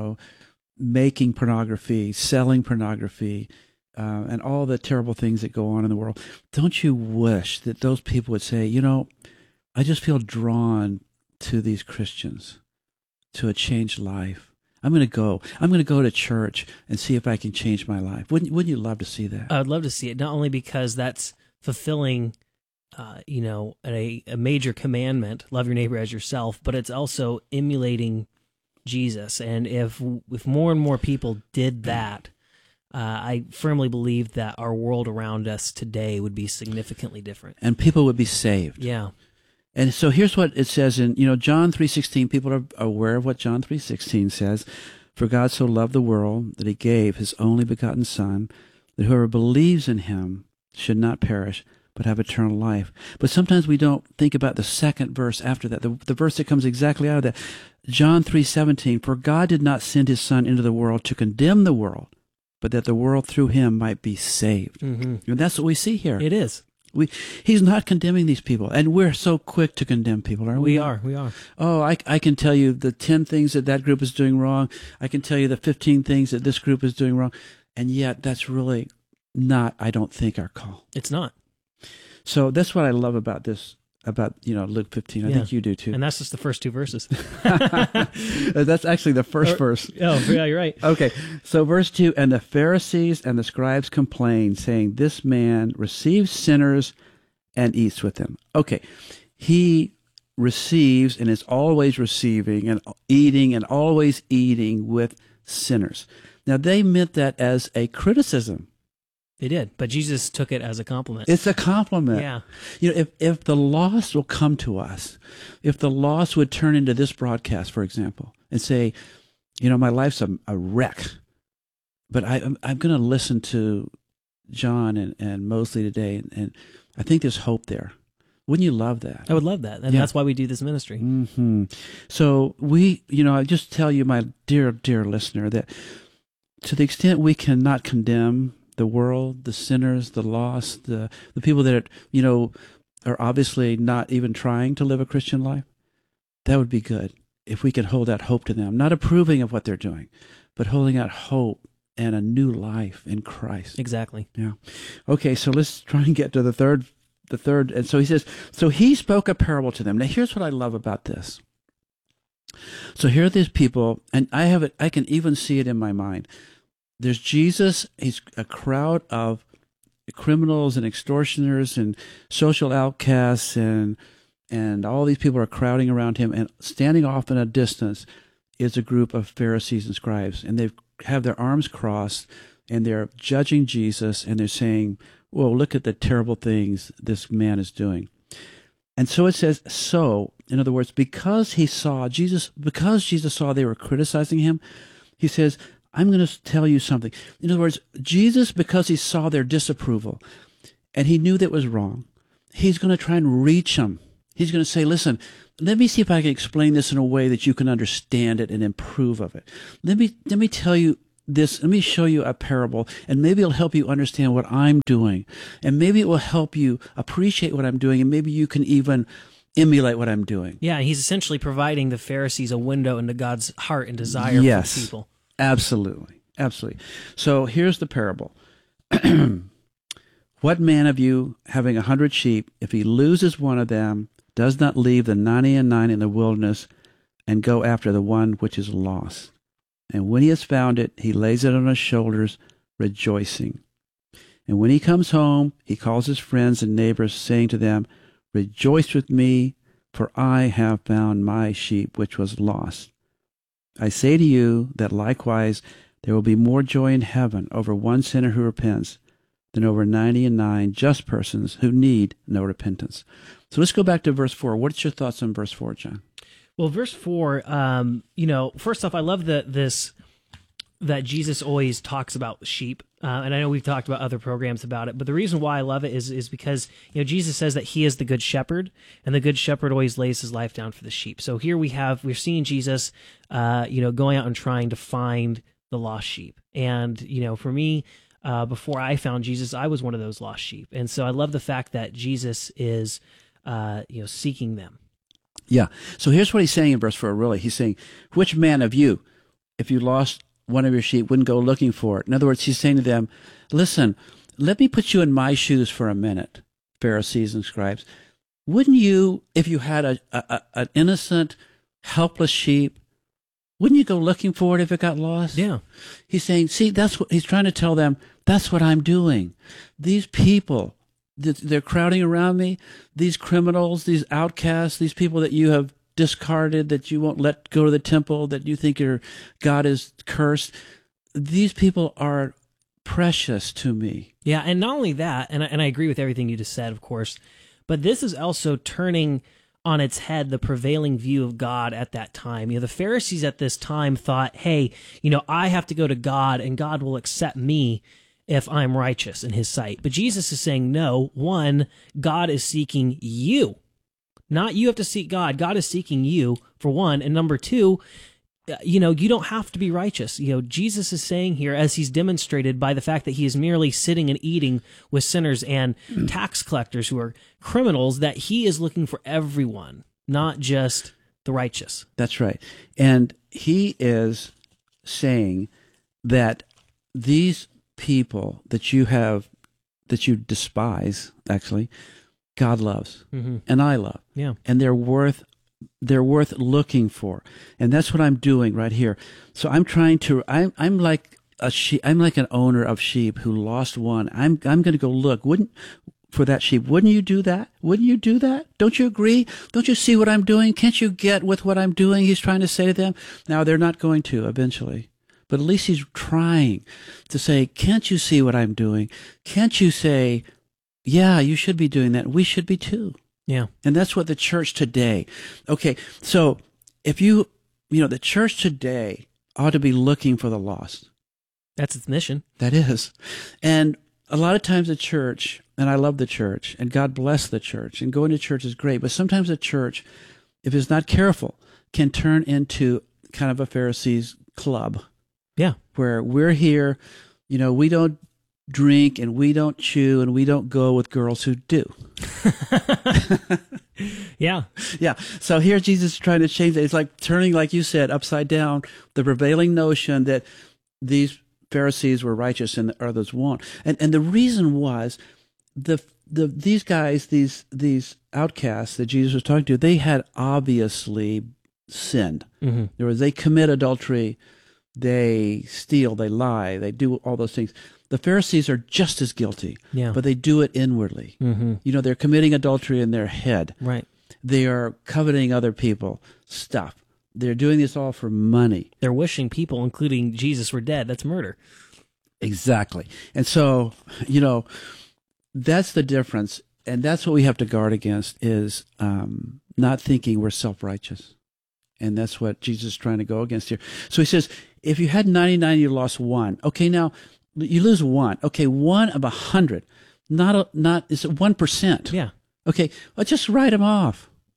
S21: making pornography, selling pornography, and all the terrible things that go on in the world. Don't you wish that those people would say, I just feel drawn to these Christians, to a changed life. I'm going to go to church and see if I can change my life. Wouldn't you love to see that?
S22: I'd love to see it, not only because that's fulfilling, a major commandment, love your neighbor as yourself, but it's also emulating Jesus. And if more and more people did that, I firmly believe that our world around us today would be significantly different.
S21: And people would be saved.
S22: Yeah.
S21: And so here's what it says in, John 3:16. People are aware of what John 3:16 says. For God so loved the world that he gave his only begotten Son, that whoever believes in him should not perish, but have eternal life. But sometimes we don't think about the second verse after that, the verse that comes exactly out of that. John 3:17, for God did not send his Son into the world to condemn the world, but that the world through him might be saved.
S22: Mm-hmm.
S21: And that's what we see here.
S22: It is.
S21: He's not condemning these people, and we're so quick to condemn people, aren't we?
S22: We are.
S21: Oh, I can tell you the 10 things that group is doing wrong. I can tell you the 15 things that this group is doing wrong, and yet that's really not, I don't think, our call.
S22: It's not.
S21: So that's what I love about this, Luke 15. I think you do too.
S22: And that's just the first 2 verses.
S21: That's actually the first verse.
S22: Oh, yeah, you're right.
S21: Okay, so verse 2, and the Pharisees and the scribes complained, saying, this man receives sinners and eats with them. Okay, he receives and is always receiving and always eating with sinners. Now, they meant that as a criticism.
S22: They did, but Jesus took it as a compliment.
S21: It's a compliment.
S22: Yeah.
S21: If the lost will come to us, if the lost would turn into this broadcast, for example, and say, my life's a wreck, but I'm going to listen to John and Mosley today, and I think there's hope there. Wouldn't you love that?
S22: I would love that, and that's why we do this ministry.
S21: Mm-hmm. So I just tell you, my dear, dear listener, that to the extent we cannot condemn the world, the sinners, the lost, the people that are obviously not even trying to live a Christian life, that would be good if we could hold out hope to them, not approving of what they're doing, but holding out hope and a new life in Christ.
S22: Exactly.
S21: Yeah. Okay, so let's try and get to the third. And so he says, so he spoke a parable to them. Now here's what I love about this. So here are these people, and I can even see it in my mind. There's Jesus, he's a crowd of criminals and extortioners and social outcasts, and all these people are crowding around him, and standing off in a distance is a group of Pharisees and scribes, and they have their arms crossed, and they're judging Jesus, and they're saying, whoa, look at the terrible things this man is doing. And so it says, in other words, because Jesus saw they were criticizing him, he says, I'm going to tell you something. In other words, Jesus, because he saw their disapproval and he knew that was wrong, he's going to try and reach them He's going to say, listen, let me see if I can explain this in a way that you can understand it and improve of it. Let me tell you this. Let me show you a parable, and maybe it'll help you understand what I'm doing, and maybe it will help you appreciate what I'm doing, and maybe you can even emulate what I'm doing.
S22: Yeah, he's essentially providing the Pharisees a window into God's heart and desire for people.
S21: Absolutely. Absolutely. So here's the parable. What man of you, having 100 sheep, if he loses one of them, does not leave the 99 in the wilderness and go after the one which is lost? And when he has found it, he lays it on his shoulders, rejoicing. And when he comes home, he calls his friends and neighbors, saying to them, Rejoice with me, for I have found my sheep which was lost. I say to you that likewise there will be more joy in heaven over one sinner who repents than over 99 just persons who need no repentance. So let's go back to verse 4. What's your thoughts on verse 4, John?
S22: Well, verse 4, first off, I love that Jesus always talks about sheep. And I know we've talked about other programs about it, but the reason why I love it is because, Jesus says that he is the good shepherd, and the good shepherd always lays his life down for the sheep. So here we're seeing Jesus, going out and trying to find the lost sheep. And, for me, before I found Jesus, I was one of those lost sheep. And so I love the fact that Jesus is, seeking them.
S21: Yeah. So here's what he's saying in verse 4, really. He's saying, which man of you, if you lost one of your sheep, wouldn't go looking for it? In other words, he's saying to them, listen, let me put you in my shoes for a minute, Pharisees and scribes. Wouldn't you, if you had an innocent, helpless sheep, wouldn't you go looking for it if it got lost?
S22: Yeah.
S21: He's saying, see, that's what he's trying to tell them. That's what I'm doing. These people, they're crowding around me. These criminals, these outcasts, these people that you have discarded, that you won't let go to the temple, that you think your God is cursed. These people are precious to me.
S22: Yeah, and not only that, and I agree with everything you just said, of course, but this is also turning on its head the prevailing view of God at that time. The Pharisees at this time thought, hey, I have to go to God and God will accept me if I'm righteous in his sight. But Jesus is saying, no, one, God is seeking you. Not you have to seek God. God is seeking you, for one. And number two, you don't have to be righteous. Jesus is saying here, as he's demonstrated by the fact that he is merely sitting and eating with sinners and tax collectors who are criminals, that he is looking for everyone, not just the righteous.
S21: That's right. And he is saying that these people that you despise, actually, God loves, and I love, and they're worth looking for, and that's what I'm doing right here. So I'm trying to. I'm like a sheep. I'm like an owner of sheep who lost one. I'm going to go look for that sheep. Wouldn't you do that? Wouldn't you do that? Don't you agree? Don't you see what I'm doing? Can't you get with what I'm doing? He's trying to say to them. Now they're not going to eventually. But at least he's trying to say, can't you see what I'm doing? Can't you say, yeah, you should be doing that. We should be too.
S22: Yeah.
S21: And that's what the church today. Okay. So if the church today ought to be looking for the lost.
S22: That's its mission.
S21: That is. And a lot of times the church, and I love the church, and God bless the church, and going to church is great. But sometimes the church, if it's not careful, can turn into kind of a Pharisees club.
S22: Yeah.
S21: Where we're here, we don't drink and we don't chew and we don't go with girls who do.
S22: Yeah.
S21: Yeah. So here Jesus is trying to change it. It's like turning, like you said, upside down the prevailing notion that these Pharisees were righteous and the others won't. And the reason was these guys, these outcasts that Jesus was talking to, they had obviously sinned.
S22: Mm-hmm.
S21: In other words, they commit adultery, they steal, they lie, they do all those things. The Pharisees are just as guilty, but they do it inwardly.
S22: Mm-hmm.
S21: They're committing adultery in their head.
S22: Right.
S21: They are coveting other people's stuff. They're doing this all for money.
S22: They're wishing people, including Jesus, were dead. That's murder.
S21: Exactly. And so, that's the difference. And that's what we have to guard against is not thinking we're self-righteous. And that's what Jesus is trying to go against here. So he says, if you had 99, you lost one. Okay, now you lose one. Okay, 1 of 100. Not it's 1%.
S22: Yeah.
S21: Okay, well, just write them off.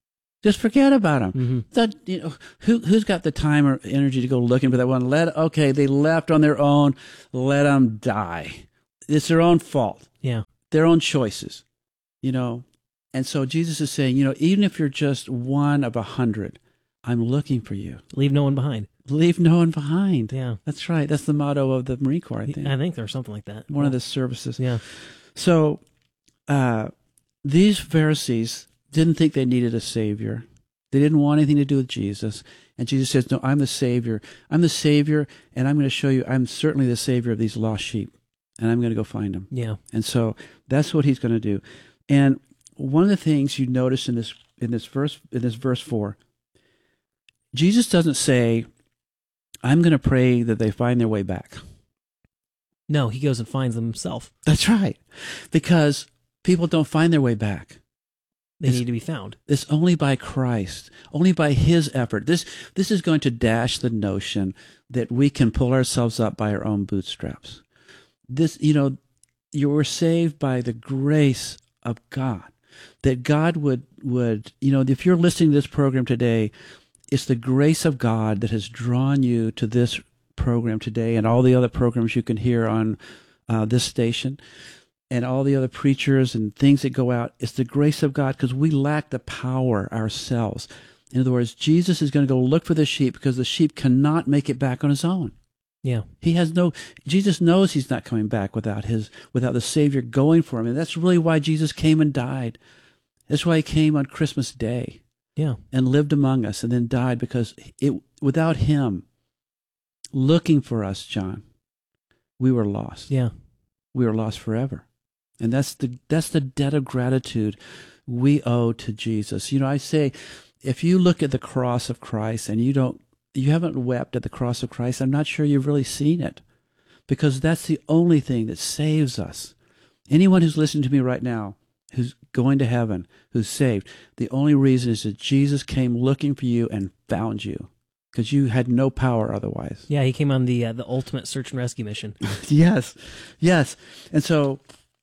S21: Just forget about them. Who's got the time or energy to go looking for that one? They left on their own. Let them die. It's their own fault.
S22: Yeah.
S21: Their own choices, And so Jesus is saying, even if you're just one of 100, I'm looking for you.
S22: Leave no one behind.
S21: Leave no one behind.
S22: Yeah.
S21: That's right. That's the motto of the Marine Corps, I think.
S22: I think there's something like that.
S21: One of the services.
S22: Yeah.
S21: So these Pharisees didn't think they needed a Savior. They didn't want anything to do with Jesus. And Jesus says, no, I'm the Savior. I'm the Savior, and I'm going to show you I'm certainly the Savior of these lost sheep. And I'm going to go find them.
S22: Yeah.
S21: And so that's what he's going to do. And one of the things you notice in this verse 4, Jesus doesn't say, I'm going to pray that they find their way back.
S22: No, he goes and finds them himself.
S21: That's right. Because people don't find their way back.
S22: They need to be found.
S21: It's only by Christ, only by his effort. This is going to dash the notion that we can pull ourselves up by our own bootstraps. You were saved by the grace of God. That God would, if you're listening to this program today, it's the grace of God that has drawn you to this program today and all the other programs you can hear on this station and all the other preachers and things that go out. It's the grace of God because we lack the power ourselves. In other words, Jesus is going to go look for the sheep because the sheep cannot make it back on his own.
S22: Yeah.
S21: Jesus knows he's not coming back without the Savior going for him. And that's really why Jesus came and died. That's why he came on Christmas Day.
S22: Yeah.
S21: And lived among us and then died because without him looking for us, John, we were lost.
S22: Yeah.
S21: We were lost forever. And that's the debt of gratitude we owe to Jesus. I say, if you look at the cross of Christ and you haven't wept at the cross of Christ, I'm not sure you've really seen it, because that's the only thing that saves us. Anyone who's listening to me right now, who's going to heaven, who's saved, the only reason is that Jesus came looking for you and found you, because you had no power otherwise.
S22: Yeah, he came on the ultimate search and rescue mission.
S21: Yes. And so,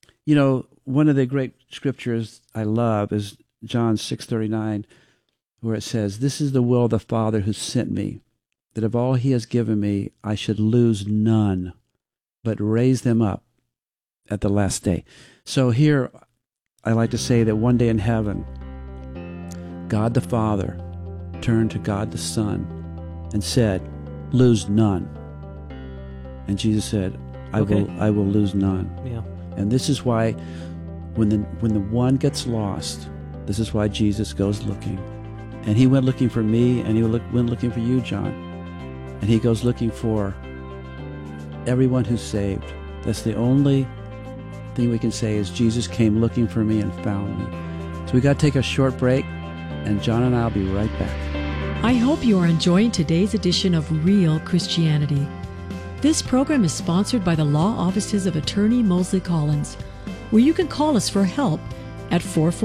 S21: one of the great scriptures I love is John 6:39, where it says, "This is the will of the Father who sent me, that of all he has given me, I should lose none, but raise them up at the last day." So here, I like to say that one day in heaven, God the Father turned to God the Son and said, "Lose none." And Jesus said, I will lose none.
S22: Yeah.
S21: And this is why when the one gets lost, this is why Jesus goes looking. And he went looking for me, and he went looking for you, John. And he goes looking for everyone who's saved. That's the only thing we can say is Jesus came looking for me and found me. So we got to take a short break, and John and I will be right back.
S20: I hope you are enjoying today's edition of Real Christianity. This program is sponsored by the Law Offices of Attorney Mosley Collins, where you can call us for help at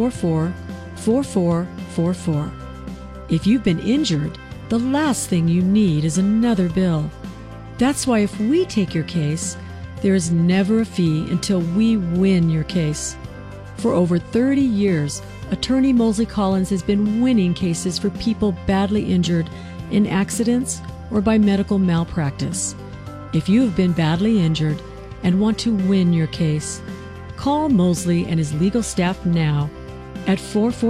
S20: 444-4444. If you've been injured, the last thing you need is another bill. That's why if we take your case, there is never a fee until we win your case. For over 30 years, Attorney Mosley Collins has been winning cases for people badly injured in accidents or by medical malpractice. If you have been badly injured and want to win your case, call Mosley and his legal staff now at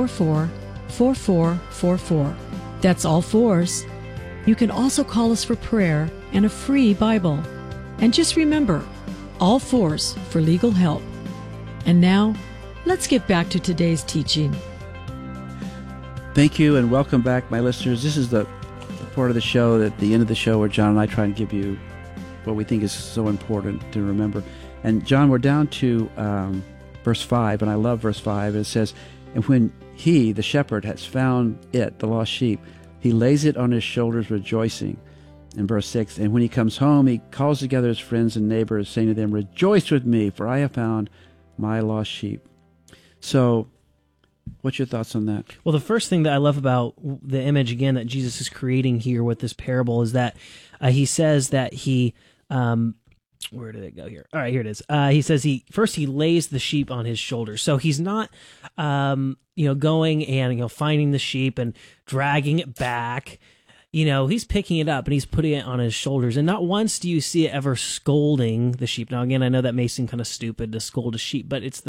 S20: 444-4444. That's all fours. You can also call us for prayer and a free Bible. And just remember, all fours for legal help. And now, let's get back to today's teaching.
S21: Thank you and welcome back, my listeners. This is the part of the show, at the end of the show, where John and I try and give you what we think is so important to remember. And John, we're down to verse 5, and I love verse 5. It says, "And when he, the shepherd, has found it, the lost sheep, he lays it on his shoulders rejoicing." In verse 6, "And when he comes home, he calls together his friends and neighbors, saying to them, 'Rejoice with me, for I have found my lost sheep.'" So, what's your thoughts on that?
S22: Well, the first thing that I love about the image, again, that Jesus is creating here with this parable is that he says that he Where did it go here? All right, here it is. He says he lays the sheep on his shoulders. So he's not, going and, finding the sheep and dragging it back. He's picking it up and he's putting it on his shoulders. And not once do you see it ever scolding the sheep. Now, again, I know that may seem kind of stupid to scold a sheep, but it's